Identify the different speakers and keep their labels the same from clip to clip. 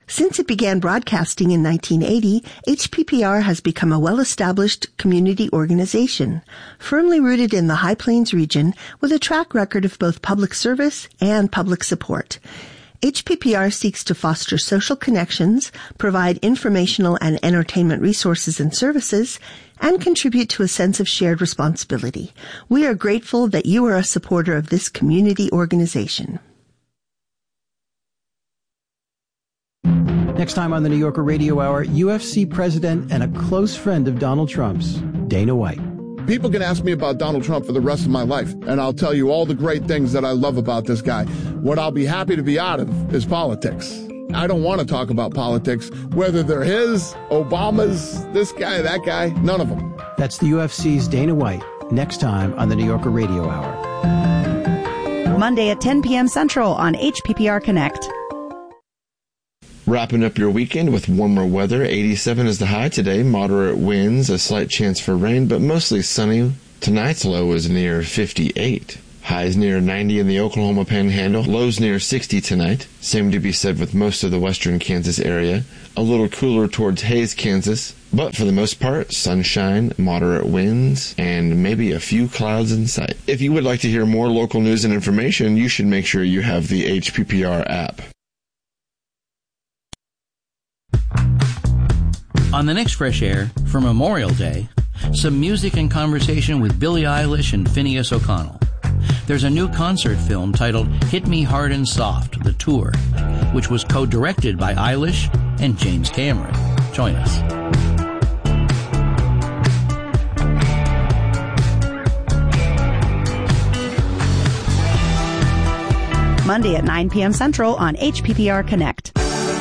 Speaker 1: Since it began broadcasting in 1980, HPPR has become a well-established community organization, firmly rooted in the High Plains region with a track record of both public service and public support. HPPR seeks to foster social connections, provide informational and entertainment resources and services, and contribute to a sense of shared responsibility. We are grateful that you are a supporter of this community organization.
Speaker 2: Next time on the New Yorker Radio Hour, UFC president and a close friend of Donald Trump's, Dana White.
Speaker 3: People can ask me about Donald Trump for the rest of my life, and I'll tell you all the great things that I love about this guy. What I'll be happy to be out of is politics. I don't want to talk about politics, whether they're his, Obama's, this guy, that guy, none of them.
Speaker 2: That's the UFC's Dana White, next time on the New Yorker Radio Hour.
Speaker 4: Monday at 10 p.m. Central on HPPR Connect.
Speaker 5: Wrapping up your weekend with warmer weather. 87 is the high today. Moderate winds, a slight chance for rain, but mostly sunny. Tonight's low is near 58. Highs near 90 in the Oklahoma Panhandle. Lows near 60 tonight. Same to be said with most of the western Kansas area. A little cooler towards Hays, Kansas. But for the most part, sunshine, moderate winds, and maybe a few clouds in sight. If you would like to hear more local news and information, you should make sure you have the HPPR app.
Speaker 6: On the next Fresh Air, for Memorial Day, some music and conversation with Billie Eilish and Phineas O'Connell. There's a new concert film titled Hit Me Hard and Soft, The Tour, which was co-directed by Eilish and James Cameron. Join us.
Speaker 4: Monday at 9 p.m. Central on HPPR Connect.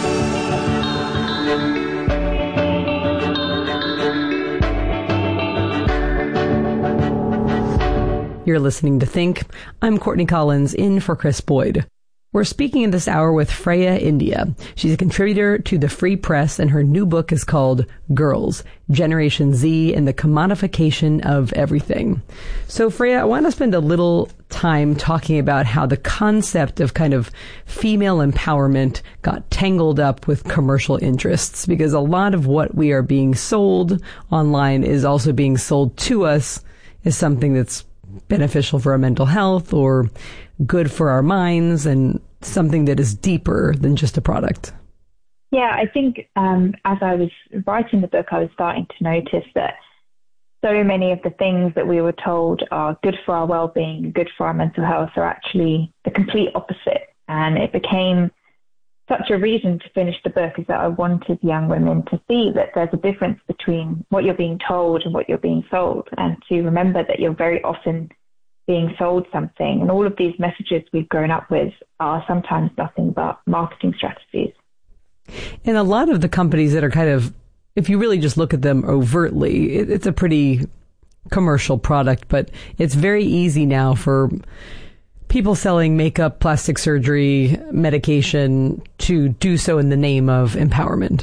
Speaker 7: You're listening to Think. I'm Courtney Collins, in for Chris Boyd. We're speaking in this hour with Freya India. She's a contributor to the Free Press, and her new book is called Girls, Generation Z and the Commodification of Everything. So, Freya, I want to spend a little time talking about how the concept of kind of female empowerment got tangled up with commercial interests, because a lot of what we are being sold online is also being sold to us as something that's beneficial for our mental health or good for our minds, and something that is deeper than just a product.
Speaker 8: Yeah, I think as I was writing the book, I was starting to notice that so many of the things that we were told are good for our well-being, good for our mental health, are actually the complete opposite. And it became such a reason to finish the book, is that I wanted young women to see that there's a difference between what you're being told and what you're being sold, and to remember that you're very often being sold something. And all of these messages we've grown up with are sometimes nothing but marketing strategies.
Speaker 7: And a lot of the companies that are kind of, if you really just look at them overtly, it's a pretty commercial product, but it's very easy now for people selling makeup, plastic surgery, medication to do so in the name of empowerment.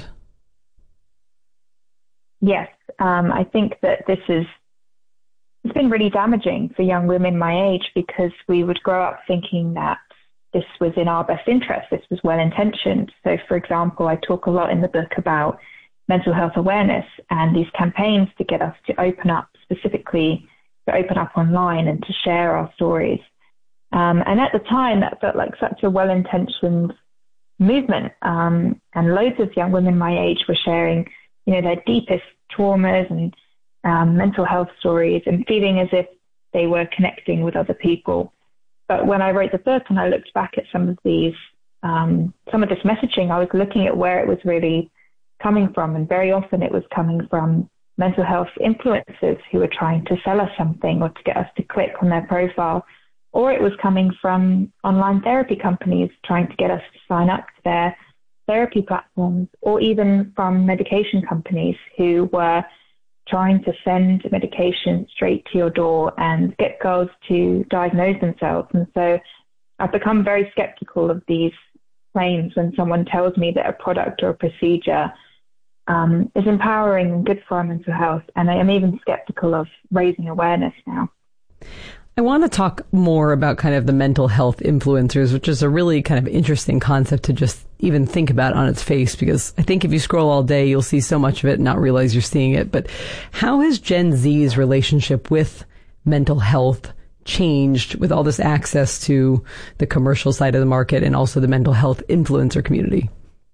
Speaker 7: Yes,
Speaker 8: I think that it's been really damaging for young women my age, because we would grow up thinking that this was in our best interest, this was well-intentioned. So, for example, I talk a lot in the book about mental health awareness and these campaigns to get us to open up, specifically to open up online and to share our stories. And at the time, that felt like such a well-intentioned movement. And loads of young women my age were sharing, their deepest traumas and mental health stories, and feeling as if they were connecting with other people. But when I wrote the book and I looked back at some of this messaging, I was looking at where it was really coming from. And very often it was coming from mental health influencers who were trying to sell us something or to get us to click on their profile. Or it was coming from online therapy companies trying to get us to sign up to their therapy platforms, or even from medication companies who were trying to send medication straight to your door and get girls to diagnose themselves. And so I've become very skeptical of these claims when someone tells me that a product or a procedure is empowering and good for our mental health. And I am even skeptical of raising awareness now.
Speaker 7: I want to talk more about kind of the mental health influencers, which is a really kind of interesting concept to just even think about on its face, because I think if you scroll all day, you'll see so much of it and not realize you're seeing it. But how has Gen Z's relationship with mental health changed with all this access to the commercial side of the market and also the mental health influencer community?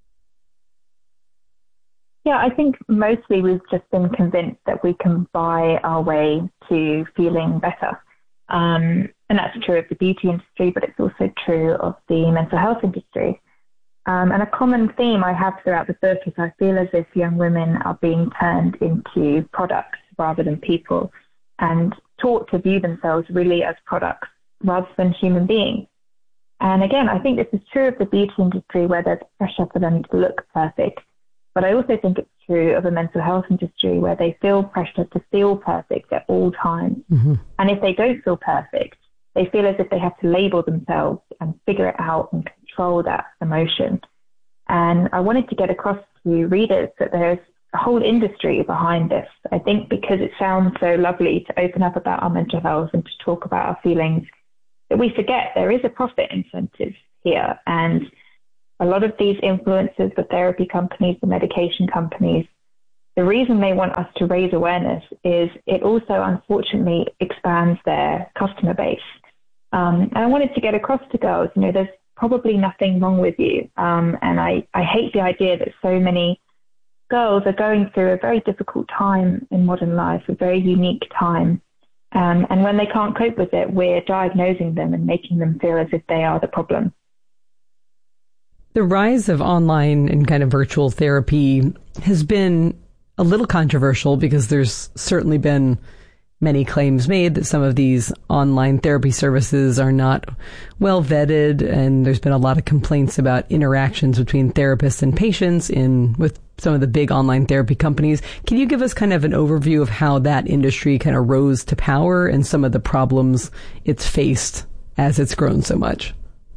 Speaker 8: Yeah, I think mostly we've just been convinced that we can buy our way to feeling better. And that's true of the beauty industry, but it's also true of the mental health industry. And a common theme I have throughout the book is I feel as if young women are being turned into products rather than people, and taught to view themselves really as products rather than human beings. And again, I think this is true of the beauty industry, where there's pressure for them to look perfect. But I also think it's true of the mental health industry, where they feel pressure to feel perfect at all times. Mm-hmm. And if they don't feel perfect, they feel as if they have to label themselves and figure it out and control that emotion. And I wanted to get across to readers that there's a whole industry behind this. I think because it sounds so lovely to open up about our mental health and to talk about our feelings, that we forget there is a profit incentive here. And a lot of these influencers, the therapy companies, the medication companies, the reason they want us to raise awareness is it also unfortunately expands their customer base. And I wanted to get across to girls, there's probably nothing wrong with you. And I hate the idea that so many girls are going through a very difficult time in modern life, a very unique time. And when they can't cope with it, we're diagnosing them and making them feel as if they are the problem.
Speaker 7: The rise of online and kind of virtual therapy has been a little controversial, because there's certainly been many claims made that some of these online therapy services are not well vetted, and there's been a lot of complaints about interactions between therapists and patients with some of the big online therapy companies. Can you give us kind of an overview of how that industry kind of rose to power and some of the problems it's faced as it's grown so much?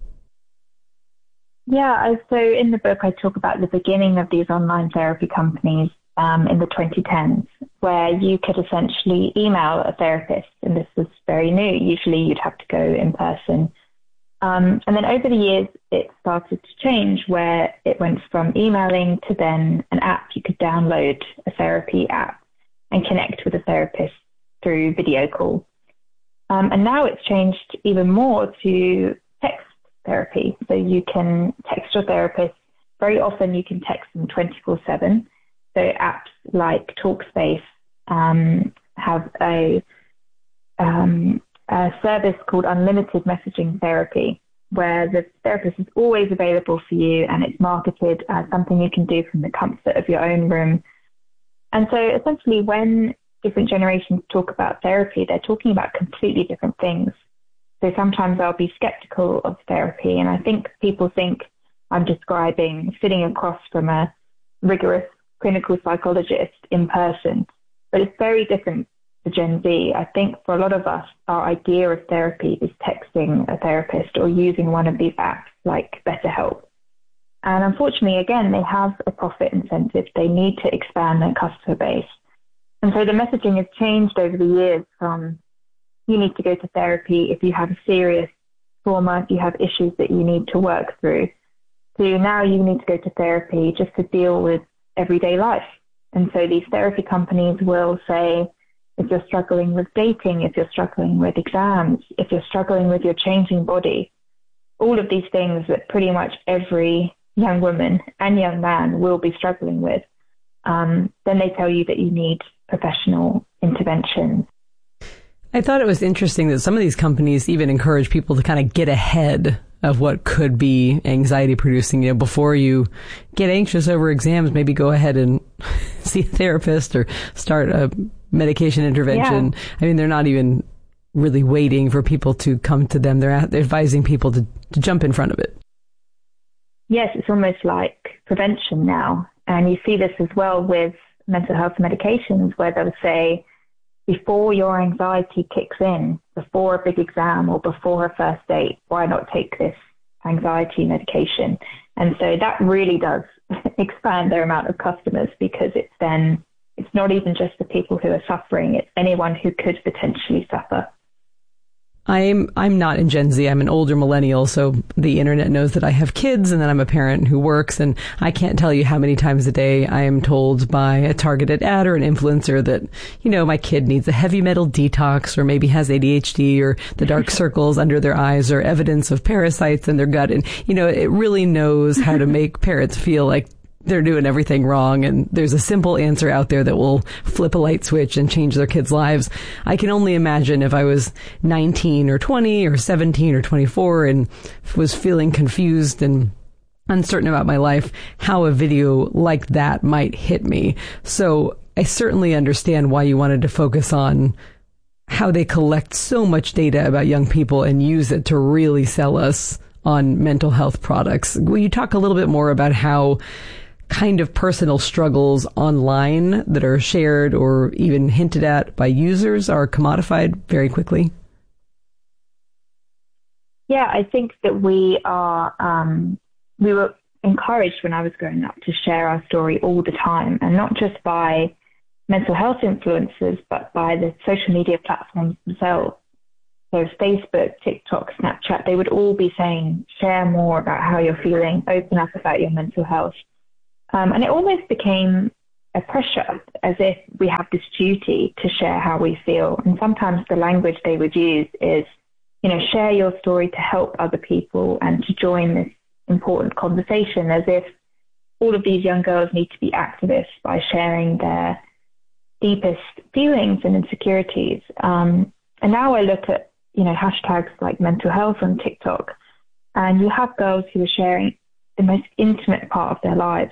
Speaker 8: Yeah, so in the book, I talk about the beginning of these online therapy companies in the 2010s, where you could essentially email a therapist, and this was very new. Usually you'd have to go in person. And then over the years, it started to change, where it went from emailing to then an app. You could download a therapy app and connect with a therapist through video call. And now it's changed even more to text therapy. So you can text your therapist. Very often you can text them 24/7. So apps like Talkspace have a service called Unlimited Messaging Therapy, where the therapist is always available for you, and it's marketed as something you can do from the comfort of your own room. And so essentially when different generations talk about therapy, they're talking about completely different things. So sometimes I'll be skeptical of therapy, and I think people think I'm describing sitting across from a rigorous clinical psychologist in person, but it's very different to Gen Z. I think for a lot of us, our idea of therapy is texting a therapist or using one of these apps like BetterHelp. And unfortunately, again, they have a profit incentive. They need to expand their customer base. And so the messaging has changed over the years from you need to go to therapy if you have a serious trauma, if you have issues that you need to work through, to now you need to go to therapy just to deal with everyday life. And so these therapy companies will say, if you're struggling with dating, if you're struggling with exams, if you're struggling with your changing body, all of these things that pretty much every young woman and young man will be struggling with, then they tell you that you need professional intervention.
Speaker 7: I thought it was interesting that some of these companies even encourage people to kind of get ahead of what could be anxiety producing. Before you get anxious over exams, maybe go ahead and see a therapist or start a medication intervention. Yeah. I mean, they're not even really waiting for people to come to them. They're advising people to jump in front of it.
Speaker 8: Yes, it's almost like prevention now. And you see this as well with mental health medications, where they'll say, before your anxiety kicks in, before a big exam or before a first date, why not take this anxiety medication? And so that really does expand their amount of customers, because it's not even just the people who are suffering, it's anyone who could potentially suffer.
Speaker 7: I'm not in Gen Z. I'm an older millennial, so the internet knows that I have kids and that I'm a parent who works, and I can't tell you how many times a day I am told by a targeted ad or an influencer that, my kid needs a heavy metal detox, or maybe has ADHD, or the dark circles under their eyes are evidence of parasites in their gut. And, it really knows how to make parents feel like they're doing everything wrong, and there's a simple answer out there that will flip a light switch and change their kids' lives. I can only imagine if I was 19 or 20 or 17 or 24 and was feeling confused and uncertain about my life, how a video like that might hit me. So I certainly understand why you wanted to focus on how they collect so much data about young people and use it to really sell us on mental health products. Will you talk a little bit more about how kind of personal struggles online that are shared or even hinted at by users are commodified very quickly?
Speaker 8: Yeah, I think that we were encouraged when I was growing up to share our story all the time, and not just by mental health influencers, but by the social media platforms themselves. So Facebook, TikTok, Snapchat, they would all be saying, share more about how you're feeling, open up about your mental health. And it almost became a pressure, as if we have this duty to share how we feel. And sometimes the language they would use is, share your story to help other people and to join this important conversation, as if all of these young girls need to be activists by sharing their deepest feelings and insecurities. And now I look at, hashtags like mental health on TikTok, and you have girls who are sharing the most intimate part of their lives,